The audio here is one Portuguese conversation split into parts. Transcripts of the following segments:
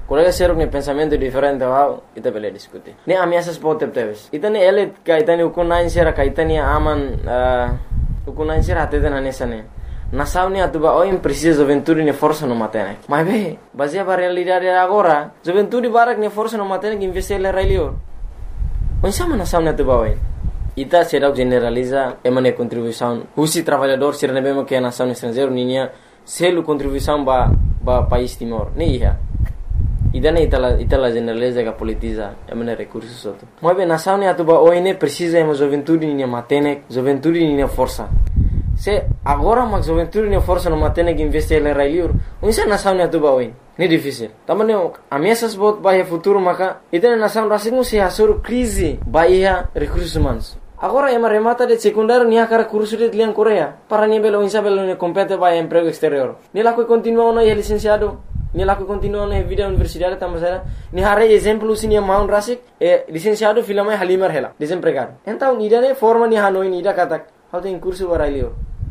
colega seruk ni pensamento diferente wow ita bele diskuti ni ameaças pode teves ita ni ele kaitani ukunain sera kaitani aman ukunain sera atete na nesane na sauni atuba oim precisa juventude ni força no matene mas be baseia para realidade agora juventude barak ni força no matene que investir le railio onsama na sauni atuba oim ita será generaliza emane contribuição husi trabalhador ser nebemo que é nação estrangeiro ninya selu contribuição ba país Timor ni ia idana itala generaliza que politiza emane recursos soto mas bem nação ni atuba oine precisa emo juventude ninya matene juventude ninya força se agora mas juventude ninya força no matene que investir le railio unsa nação ni atuba oine ni difícil tamane ameaças bot bahia futuro maka idana nação rasingu se asur crise bahia recursos humanos. Agora é uma remata de secundário nia cara curso de lian Coreia para nia belo insa belo ne compete para emprego exterior. Ni lá que continua no é licenciado, ni lá que continua na vida universidade tamasera, ni hare exemplo sinia maun rasik é licenciado filama halimar hela, desempregado. Então ida ne forma ni hanoi ni ida katak, how tem curso para lior.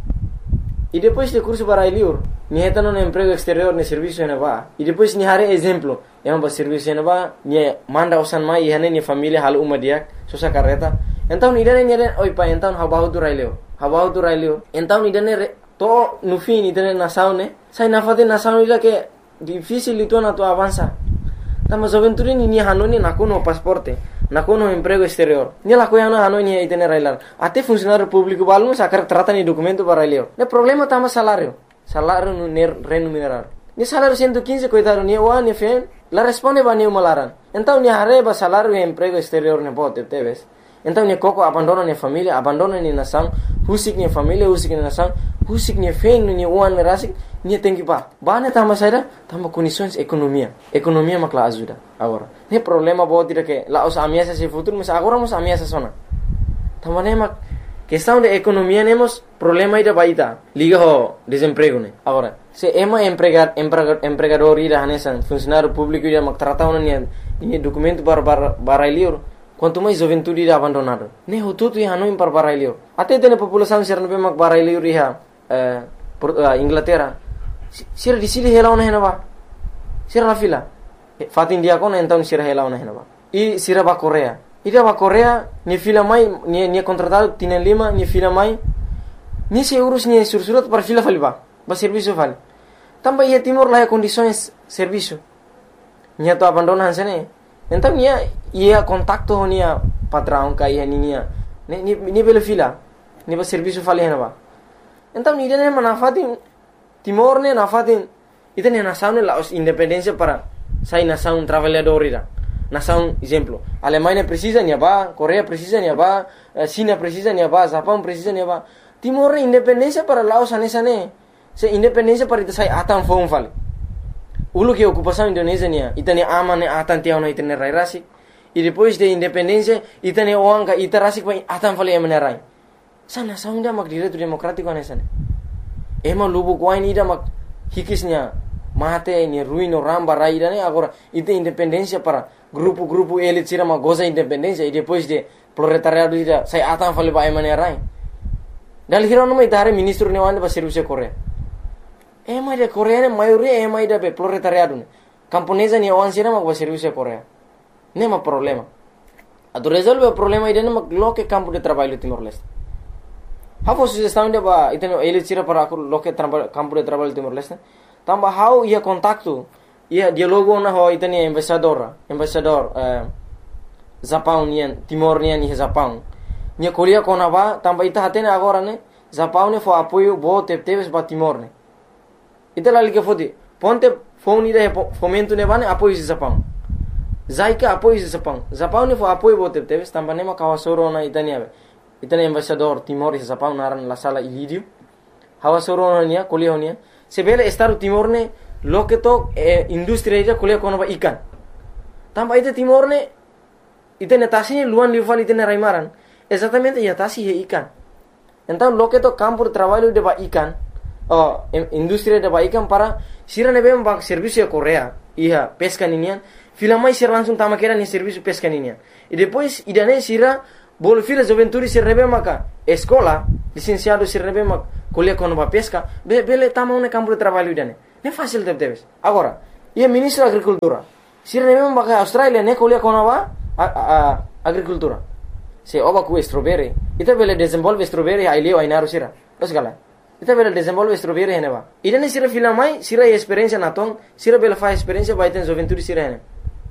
E depois de curso para lior, ni heta no emprego exterior ne serviço ne va. E depois ni hare exemplo, é um serviço ne va, ni manda usan mai e ni família halu umadiak, sosa carreta. Então idane oi pa então habahu tu raileo então idane to no fim idane nasaune sai nafate nasaune ila que difícil itu na tu avança tama juventude ni hanoni nakuno pasporte nakuno emprego exterior ni la coiana hanoni idane railar até funcionário público balno sacar trata ni documento para raileo ne problema tama salário no remunerar ni salário 115 coitado ni wa ni fen la responde ba ni malaran então ni hareba salário e emprego exterior ne bote teves. Então ni koko abandona ni família, abandona ni nação, husik ni família, husik ni nação, husik ni feng ni uan rasik, ni tem que ba. Ba ne tama saida, tama condições economia makla ajuda. Agora, ne problema bo tira que lá os ameaças se futuro, mas agora nos ameaças sona. Tama ne mak questão de economia nemos problema ida baita, liga ho desemprego ne. Agora, se ema empregador ida hanesan, funcionário público ida mak tratau ni documento para lior. Quanto mais juventude irá abandonado. Ne hututu ia não impar barailio. Até tem a população ser não mak barailio riha Inglaterra. Sir di sini hela ona henaba. Sir la fila. Fat India kon então sir hela ona henaba. E sira ba Coreia. Ida ba Coreia ni fila mai ni contratado tienen lima ni fila mai. Ni se urus ni sursurat para fila faliba. Ba serviço fal. Tamba ia Timor lá condições serviço. Nia to abandonan sene. Então ia contacto honia patrão ka ia ninia ni belo fila ni ba serviço fali henaba então ni dene manafatin Timor ne nafatin itene nação ne la independência para sai nação trabalhador ira nação exemplo Alemanha precisa ni ba Coreia precisa ni ba China precisa ni ba Japão precisa ni ba Timor independência para Laos anesane se independência para ita sai atan fon fali ulu que ocupação Indonésia nia itane amane atan tiao na itane rairasi e depois de independência itane oanga itarasi pa atan fali amenerai sana saunda mak direito democrático anesane ema lubu kwain ida mak hikisnya mate ni ruino ramba raidane agora ite independência para grupo elite sira mak goza independência e depois de proletariado ida sai atan fali pa amenerai dal hirono mai tare ministro ne wande ba serviço Coreia ema de Coreia maioria ema ida be proletariado camponesa ni oan sira mak ba serviço Coreia nema problema atu resolve o problema ida nema loke campo de trabalho Timor-Leste hafo sugestão de ba iteno elite sira para loke campo de trabalho Timor-Leste tamba how ia contacto ia dialogo na ho iteni embaixador Japão nian Timor nian ni Japão nia kolia kona ba tamba ita hatene agora ne Japão ne fo apoio bo teves ba Timor ne ita lali ke fodi ponte phone ida fomento ne bane apoio Japão Zaika apoio Japão ne fo apoio bo teves tamba ne ma kawasoro na itani embaixador Timor e Japão naran la sala ilidio hawasoro na nia kolia honia sebele estado Timor ne loketo industria ida kolia kona ba ikan tamba ita Timor ne itene tasi luan liufal itene raimaran exatamente ia tasi he ikan então loketo campo de trabalho de ba ikan industria de ba ikan para sira ne bem ba serviço Coreia ia pesca ninian fila mais sira langsung tama kera ni serviço pesca ninian e depois idane sira bol fila juventude sira rebe maka escola licenciado sira rebe mak kolia kono ba pesca bele tama un campo de trabalho idane ne fácil de teves agora ia ministro da agricultura Sira memang pakai Australia ne kuliah konawa agricultura. Se oba ku strawberry. Ita bele desenvolve strawberry ailio ainaru sira. Terus kala. Ita bele desenvolve strawberry heneba. Ida ne sira filamai, sira experiência natong, sira bele fa experiência baiten juventude sira hene.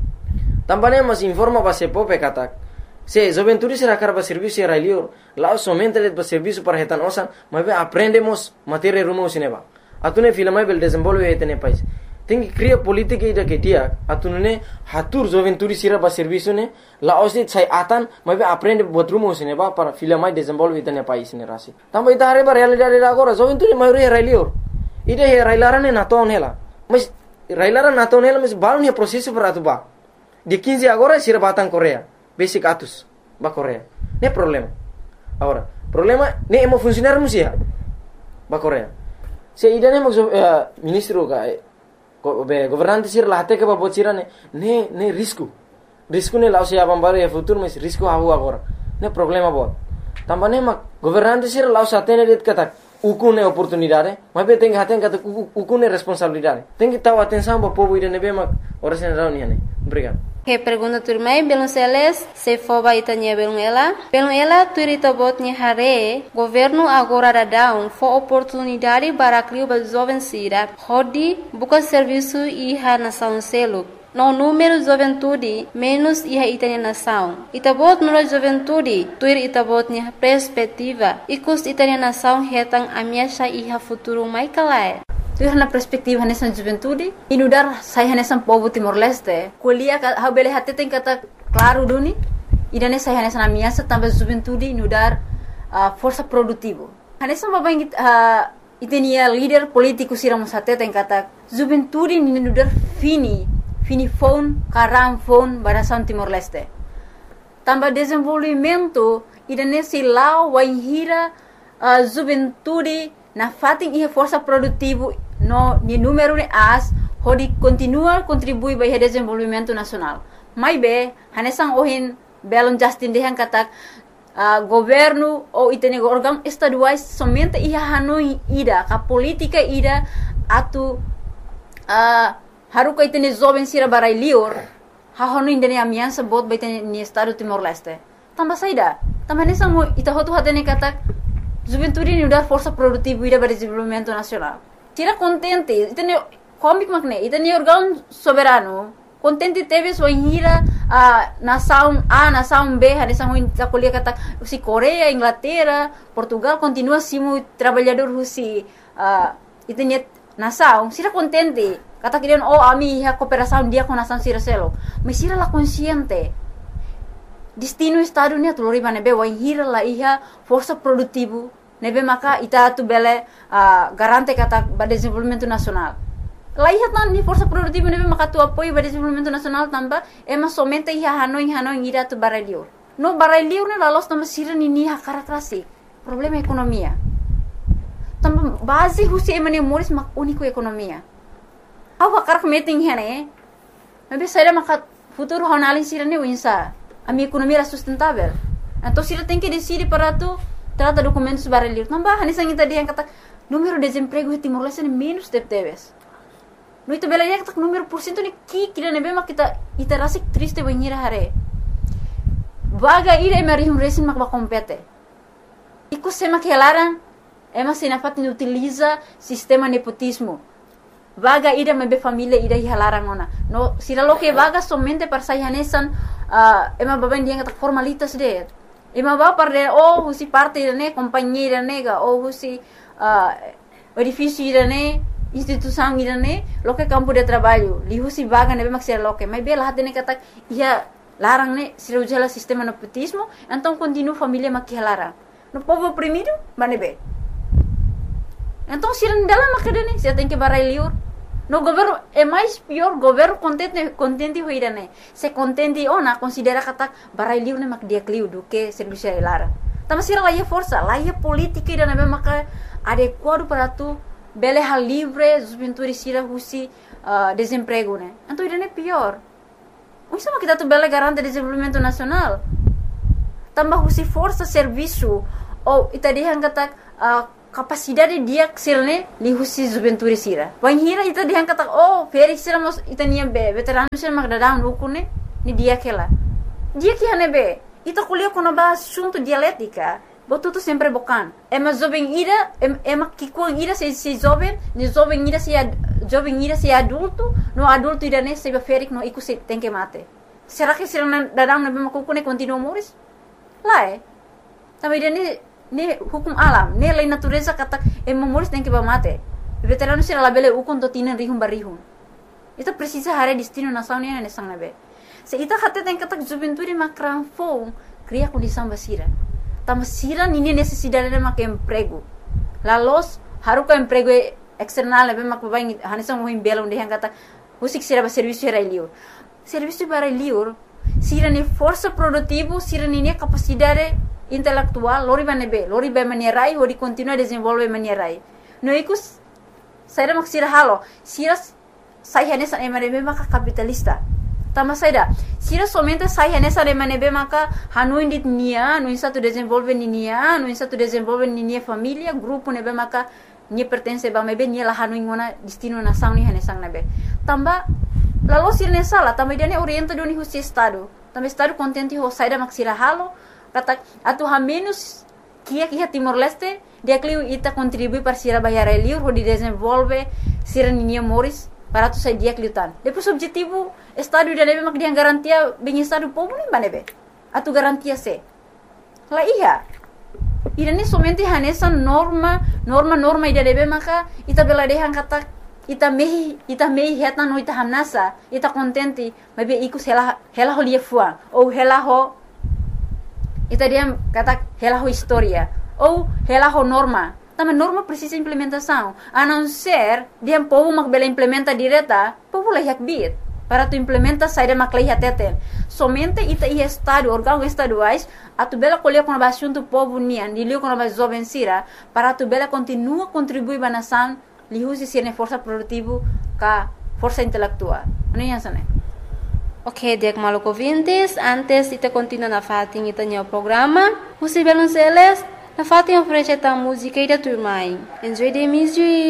Também mas informa ba se pope katak. Se juventude sira karba serviço era ailio, lá somente le ba serviço para retan osan, mas aprendemos matéria rumo sineba. Atune filamai bele desenvolve etene país. Tem que criar política ida ketia atunune hatur juventude sira ba serviço ne la osit sai atan mas aprende botrumo sine ba para filamai desenvolve itane país ne rasi tamba ita hare ba realidade agora juventude maioria railior ida he railara ne naton hela mas railara naton hela mas balun he processo para tu ba de 15 agora sira batang Korea basic atus ba Korea ne problema agora problema ne emo funcionar musia ba Korea se ida ne ministro ka governante sir lahte ke babot sira ne risco ne lao se abam bare futuro mas risco havu agora ne problema bot tambane mak governante sir lao satene det kata ukune oportunidade mas be tem haten kata ukune responsabilidade tem que tahu atenção ba povo ide nebe mak orasen rauni ane obrigado. Que pergunta turmai belum seles se foba itanya belum ela turita botnya hare governo agora dadão fo oportunidade para criar ba jovem sira hodi buka serviço iha nação selo no número juventude menos iha itanya nação itabot no juventude tuir itabotnya perspectiva ikus itanya nação hetang amiasha iha futuro mai kalai. Tuh na perspektif hanesan juventude inudar sai hanesan povo Timor-Leste kuliah ha bele hatte tem kata claro duni idane sai hanesan amiasa tambah juventude inudar força produtivo hanesan baba itenia líder político siramos hatte tem kata juventude inudar fini phone karam phone barasan Timor-Leste tambah desenvolvimento idane silau waihira juventude na fating iha força produtivo no ni número ne as hodi continua contribui ba iha desenvolvimento nacional mai be hanesang ohin belon Justin dehan katak governo ou itene órgão estaduais somente iha hanoi ida ka política ida atu haruka itene jovem sira barai lior ha hanoi indene amiança bot ba itene ni estado Timor-Leste tamba saida tamba hanesang mo ita hotu hatene katak juventude ni udar força produtiva ida para desenvolvimento nacional. Tira contente, itene comic makne, itene órgão soberano. Contente teve sua hira nação A, nação B, hanesan hoin takolia kata si Coreia, Inglaterra, Portugal continua simu trabalhador husi itene nação, sira contente. Kata kirian ami ha cooperação dia com nação sira selo. Mas sira la consciente. Destino estado ni atulori ba nebe wa hira la iha força produtivo nebe maka ita tu bele garante kata ba desenvolvimento nacional la iha tan ni força produtivo nebe maka tu apoio ba desenvolvimento nacional tamba ema somente iha hanoi ira tu baralior no baralior ne la los tamba sira ni ha karakrasi problema economia tamba base husi emane moris mak único economia awa karak meeting hene nebe saira maka futuro honalin sira ne winsa a minha economia era sustentável. Então, se ela tem que decidir para tu trata documentos baralhos, não vai, hanisang ita dia kata número de desemprego em Timor-Leste é menos de teves. No itu bela dia kata número por cento ni kira nebe mak kita ita rasik triste banhira hare. Vaga ira emarihum resin mak bakompete. Iku sema kelaran ema sinafat ni utiliza sistema nepotismo. Vaga ida mebe família ida hihalarang ona. No sila lo que vaga somente para sai hanesan ema baben dia kata formalitas de. Ema ba parde husi parte ne companhia nega husi edifício ne instituição ne lo que campo de trabalho. Li husi vaga nebe maksira lo que. Mas bela hatene kata ia larang ne sila ujala sistema nepotismo, então continua família makihalarang. No povo oprimido, manebe. Então sila ndala makadene, sila tem que barai liur. No governo é mais pior, governo contente hoirane. Se contente ona considera kata barai liu ne mak dia kliu do que serviço lara. Tama sira lá força, lá política ida na maka adequado para tu bele hal livre, juventude sira husi desemprego ne. Então ida ne pior. O sama kita tu bele garante desenvolvimento nacional. Tambah husi força serviço ou ita dihan kata capacidade dia sirne lihusi juventude sira. Wanghira ita dihan kata feri sira mos ita nia be veterano sira magdadam ukune ni dia kela. Dia que hanebe ita kuliah kono ba assunto dialética. Botuto sempre bocan. Ema jovem ira, ema kikuang ira se jovem, ni jovem ira se adulto, no adulto ira ne se ferik no iku se tem que mate. Será que sira dadam na bema kukune continua moris? Lá Também ira ne hukum alam, ne lei natureza kata ema moris tem que ba mate. Veterano sira labele ukon to tinan rihum barihum. Ita precisa hare destino nação ne ne sang nabe. Se ita hate tem kata juventude makran fo, cria condição basira. Tamasira nini necessidade de mak emprego. Lalos haruka emprego external be mak babai hanesa mo belo onde han kata husik sira ba serviço era liur. Serviço para liur sira ni força produtivo, sira ni capacidade intelectual, lori ba manierai ori continua desenvolve manierai. No ikus saira mak sira halo, sira sai hanesa emarebe mak capitalista. Tama saida, sira somente sai nessa remanebe maka hanu indit nia, no insa tu desenvolve nia, no insa tu desenvolve nia família, grupo nebe maka nia pertence ba mebe nia la hanu ingona destino nação ni hanesang nebe. Tamba lalu sira nessa la, tamba dia ne orienta do ni husi estado. Tamba estado contente ho saida mak sira halo, kata atu ha menos kia Timor Leste, dia kliu ita contribui para sira bayar liur ho di desenvolve sira nia moris. Para tu sai dia kliutan. Depois objetivo estado da nebe mak dia garantia bem estado povo nem banebe. Atu garantia se. La iya. Ira ni somente hanesa norma ida nebe maka ita bela dehan kata ita mehi heta no ita hamnasa ita contente mebe ikus hela ho lia fuang ou hela ho ita dia kata hela ho historia ou hela ho norma. Também norma precisa implementação. A não ser, dia povo mak bela implementa direta, povo lah yak bit. Para tu implementa saída mak lah teten. Somente ita ia estado, órgão estaduais, a tu bela colher com a assunto povo nian, dilio com a jovem sira, para tu bela continua contribuir para a nação, lihusi sirne força produtivo ka força intelectual. Não é isso, né? Ok, dek maluco vintes, antes ita continua na fatin ita nyo programa, husi belon seles, na fatin oferece ta música e da turma. Enjoy the music.